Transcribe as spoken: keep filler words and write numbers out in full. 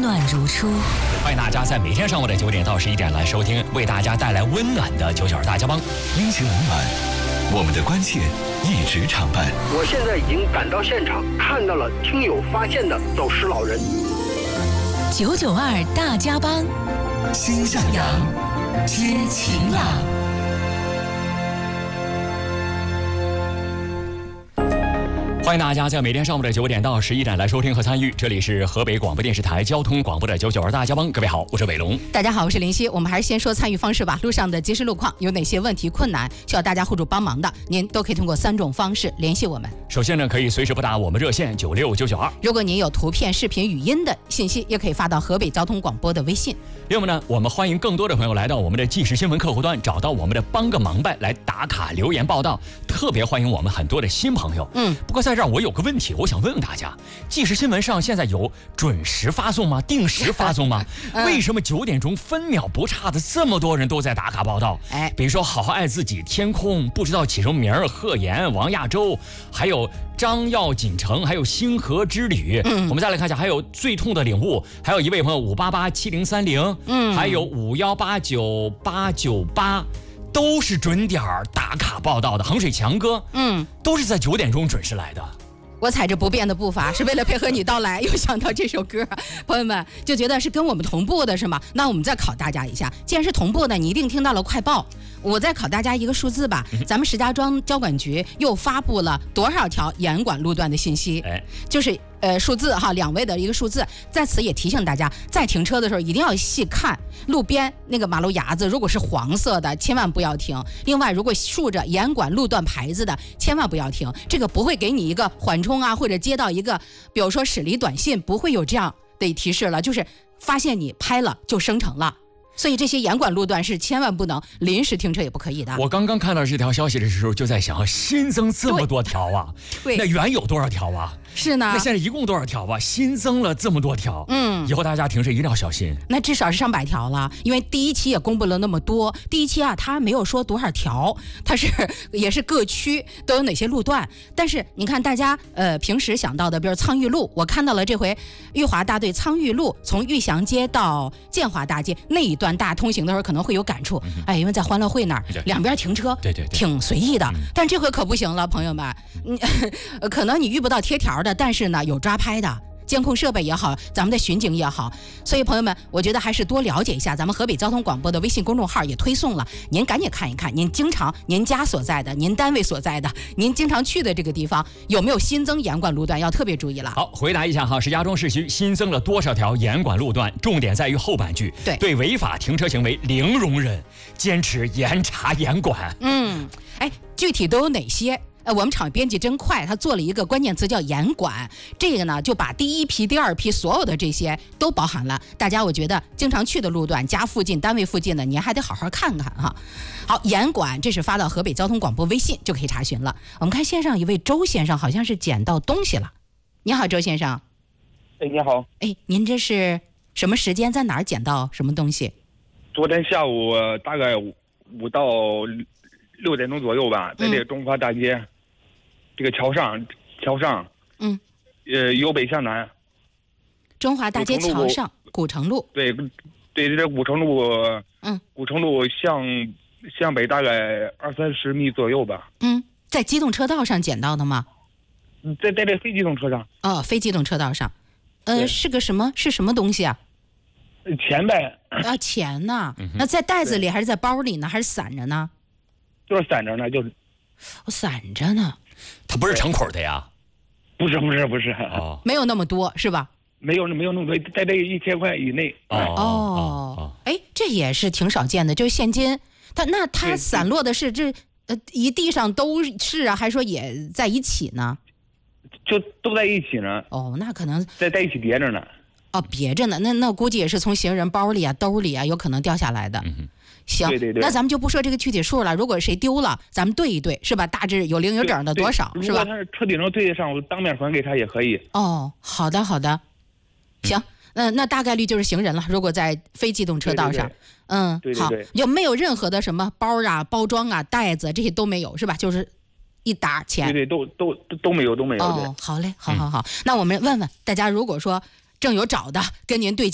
暖如初。 欢迎大家在每天上午的九点到十一点来收听，为大家带来温暖的九九二大家帮。 阴晴冷暖，我们的关切一直常伴。 我现在已经赶到现场，看到了听友发现的走失老人。 九九二大家帮， 心向阳， 知晴朗。 欢迎大家在每天上午的九点到十一点来收听和参与，这里是河北广播电视台交通广播的九九二大家帮。各位好，我是伟龙。 大家好，我是林夕。我们还是先说参与方式吧。路上的即时路况有哪些问题困难需要大家互助帮忙的，您都可以通过三种方式联系我们。 首先呢，可以随时拨打我们热线九六九九二。 如果您有图片、视频、语音的信息，也可以发到河北交通广播的微信。 另外呢，我们欢迎更多的朋友来到我们的即时新闻客户端，找到我们的帮个忙拜来打卡留言报道。特别欢迎我们很多的新朋友。 嗯， 不过在这儿我有个问题，我想问问大家，即时新闻上现在有准时发送吗？定时发送吗？嗯、为什么九点钟分秒不差的这么多人都在打卡报道？ 哎， 比如说好好爱自己、天空不知道起什么名儿、贺岩、王亚洲，还有张耀锦城，还有星河之旅。嗯，我们再来看一下，还有最痛的领悟，还有一位朋友五八八七零三零，嗯，还有五幺八九八九八。都是准点打卡报道的。衡水强哥，嗯，都是在九点钟准时来的。 我踩着不变的步伐，是为了配合你到来，又想到这首歌，朋友们就觉得是跟我们同步的，是吗？那我们再考大家一下，既然是同步的，你一定听到了快报。我再考大家一个数字吧，咱们石家庄交管局又发布了多少条严管路段的信息？哎，就是呃数字哈，两位的一个数字。在此也提醒大家，在停车的时候一定要细看路边那个马路牙子，如果是黄色的，千万不要停。另外，如果竖着严管路段牌子的，千万不要停。这个不会给你一个缓冲啊，或者接到一个比如说驶离短信，不会有这样的提示了，就是发现你拍了就生成了。所以这些严管路段是千万不能临时停车，也不可以的。 我刚刚看到这条消息的时候，就在想，新增这么多条啊， 对， 那原有多少条啊？ 是呢， 那现在一共多少条啊？新增了这么多条，嗯，以后大家停车一定要小心。 那至少是上百条了，因为第一期也公布了那么多。第一期啊，它没有说多少条，它是也是各区都有哪些路段。但是你看，大家呃平时想到的，比如苍玉路，我看到了这回裕华大队苍玉路从玉祥街到建华大街那一段，大家通行的时候可能会有感触。嗯、哎，因为在欢乐会那儿两边停车， 对对对， 挺随意的。嗯、但这回可不行了，朋友们，你可能你遇不到贴条的，但是呢有抓拍的监控设备也好，咱们的巡警也好，所以朋友们，我觉得还是多了解一下咱们河北交通广播的微信公众号也推送了，您赶紧看一看，您经常您家所在的、您单位所在的、您经常去的这个地方有没有新增严管路段，要特别注意了。 好，回答一下哈，石家庄市区新增了多少条严管路段？重点在于后半句， 对， 对违法停车行为零容忍，坚持严查严管。 嗯，哎，具体都有哪些？呃，我们厂编辑真快，他做了一个关键词叫严管，这个呢就把第一批、第二批所有的这些都包含了。大家我觉得经常去的路段、家附近、单位附近的，您还得好好看看哈。好，严管这是发到河北交通广播微信就可以查询了。我们看线上一位周先生，好像是捡到东西了。你好，周先生。 哎，你好。 哎，您这是什么时间在哪儿捡到什么东西？ 昨天下午大概五到六点钟左右吧，在这个中华大街。嗯，这个桥上，桥上，嗯，呃，由北向南， 中华大街桥上，古城路， 对，对，这古城路， 嗯， 古城路向向北大概二三十米左右吧。 嗯，在机动车道上捡到的吗？ 在在这非机动车上。 哦，非机动车道上，呃，是个什么？是什么东西啊？ 钱呗。 啊，钱呐、嗯？那在袋子里还是在包里呢？还是散着呢？ 就是散着呢，就是。 我、哦、散着呢。 它不是成捆的呀？ 不是不是不是， 哦， 没有那么多是吧？ 没有没有那么多，在这一千块以内。 哦哦，哎，这也是挺少见的，就是现金。它那它散落的是这呃一地上都是啊，还是说也在一起呢？ 就都在一起呢。 哦，那可能在在一起别着呢。 哦，别着呢，那那估计也是从行人包里啊、兜里啊有可能掉下来的。 嗯， 行， 对对对， 那咱们就不说这个具体数了。如果谁丢了，咱们对一对，是吧？大致有零有整的多少，是吧？ 如果他是车顶上对得上，我当面还给他也可以。 哦，好的好的，行，那、嗯、那大概率就是行人了。如果在非机动车道上， 对对对嗯， 对对对好，有没有任何的什么包啊、包装啊、袋子这些都没有，是吧？就是一沓钱。 对对，都都都没有都没有。 哦，好嘞，好好好，嗯、那我们问问大家，如果说正有找的跟您对接。